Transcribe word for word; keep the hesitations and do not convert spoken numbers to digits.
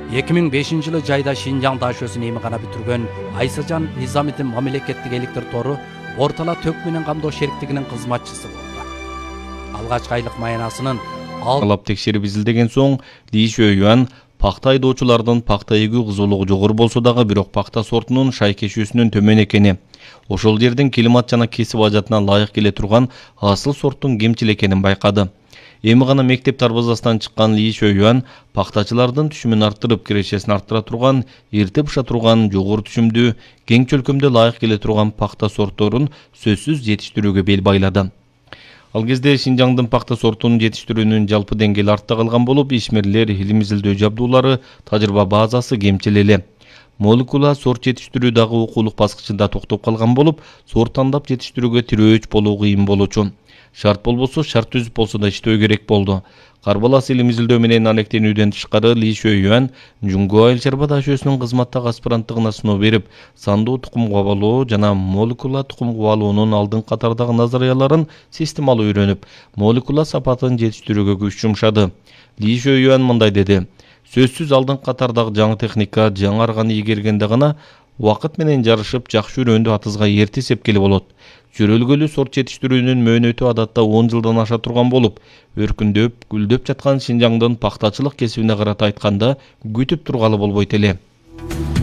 эки миң бешинчи жылы жайда Шинжаң дашөсүн эмигана бүтүргөн Айсажан Низамидин мамлекеттик электр тору Ортала төк менен камдоо шериктигинин кызматчысы болду. Алгачкы айлык маянасынын алап текшерип изилдеген соң Ли Шөйюан пакта айдоочулардын пакта эгүү кызуулугу жогору болсо дагы бирок пакта сортунун шайкешүүсүнүн төмөн экени, ошол жердин климат жана кесип ажатына лайык келе турган асыл сорттун кемчил экенин байкады. Эми гана мектеп дарбазасынан чыккан Ли Шөйюан пактачылардын түшүмүн арттырып, кирешесин арттыра турган, эрте быша турган, жогору түшүмдүү, кең чөлкөмдө лайык келе турган пакта сортторун сөзсүз жетиштирүүгө бел байлады. Ал кезде Шинжаңдын пакта сортунун жетиштирүүнүн жалпы деңгээли артта калган болуп, ишмерлер илим изилдөө жабдуулары, тажрыйба базасы кемчил эле. Молекула сорт жетиштирүү дагы окуулук баскычында токтоп калган болуп, сорт тандап жетиштирүүгө тирөөч болуу кыйын болчу. Шарт болбосо шарт түзүп болсо да иштөө керек болду. Карбалас илим изилдөө менен алектенүүдөн тышкары Ли Шөйюан Жунгу Айыл Чарба дашөсүнүн кызматтагы аспиранттыгына сыноо берип, сандуу тукум кубалоо жана молекула тукум кубалоонун алдын катардагы назарияларын системалуу үйрөнүп, молекула сапатын жетиштирүүгө күч жумшады. Ли Шөйюан мындай деди: "Сөзсүз алдын катардагы жаңы техника, жаңы арганы ийгергенде гана убакыт менен жарышып, жакшы үйрөндү атызга эрте сепкели болот. Жөрөлгөлүү сорт жетиштирүүнүн мөөнөтү адатта он жылдан аша турган болуп, өркүндөп, гүлдөп жаткан Шинжаңдын пактачылык кесибине карата айтканда күтүп тургалы болбойт эле.